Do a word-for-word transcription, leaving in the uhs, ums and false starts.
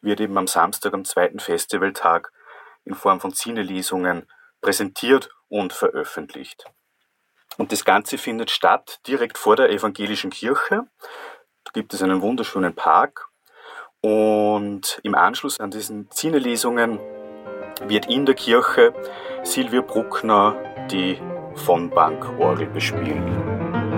wird eben am Samstag, am zweiten Festivaltag, in Form von Cinelesungen präsentiert und veröffentlicht. Und das Ganze findet statt direkt vor der evangelischen Kirche. Da gibt es einen wunderschönen Park. Und im Anschluss an diesen Cinelesungen wird in der Kirche Silvia Bruckner die von Bank-Orgel bespielen.